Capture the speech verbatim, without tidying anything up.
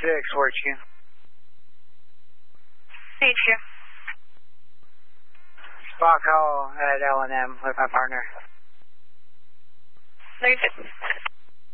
six, four H Q. H Q. Spot call at L and M with my partner. Noted.